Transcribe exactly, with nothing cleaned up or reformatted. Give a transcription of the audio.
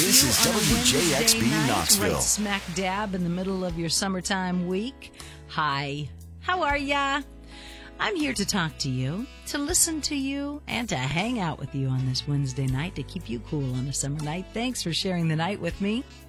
This is on a W J X B Wednesday night, Knoxville. right smack dab in the middle of your summertime week. Hi, how are ya? I'm here to talk to you, to listen to you, and to hang out with you on this Wednesday night to keep you cool on a summer night. Thanks for sharing the night with me.